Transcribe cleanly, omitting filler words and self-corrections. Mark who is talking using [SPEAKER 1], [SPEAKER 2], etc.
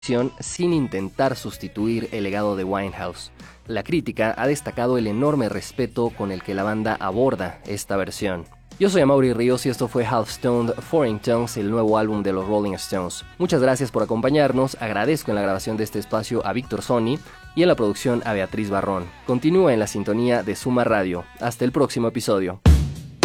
[SPEAKER 1] sin intentar sustituir el legado de Winehouse. La crítica ha destacado el enorme respeto con el que la banda aborda esta versión. Yo soy Amaury Ríos y esto fue Half Stoned Foreign Tongues, el nuevo álbum de los Rolling Stones. Muchas gracias por acompañarnos, agradezco en la grabación de este espacio a Víctor Sony y en la producción a Beatriz Barrón. Continúa en la sintonía de Suma Radio. Hasta el próximo episodio.